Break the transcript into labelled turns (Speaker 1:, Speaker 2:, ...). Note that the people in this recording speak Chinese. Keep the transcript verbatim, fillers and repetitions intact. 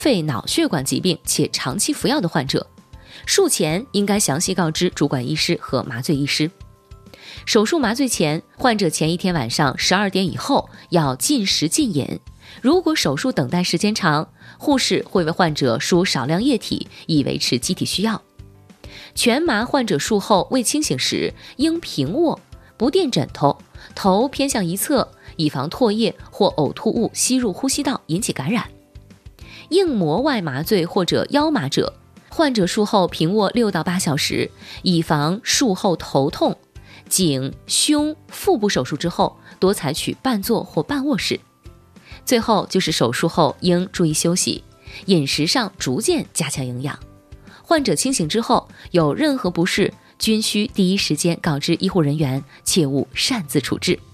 Speaker 1: 肺脑血管疾病且长期服药的患者，术前应该详细告知主管医师和麻醉医师。手术麻醉前，患者前一天晚上十二点以后要禁食禁饮。如果手术等待时间长，护士会为患者输少量液体，以维持机体需要。全麻患者术后未清醒时，应平卧，不垫枕头，头偏向一侧，以防唾液或呕吐物吸入呼吸道引起感染。硬膜外麻醉或者腰麻者，患者术后平卧六到八小时，以防术后头痛。颈、胸、腹部手术之后，多采取半坐或半卧式。最后就是手术后应注意休息，饮食上逐渐加强营养。患者清醒之后，有任何不适，均需第一时间告知医护人员，切勿擅自处置。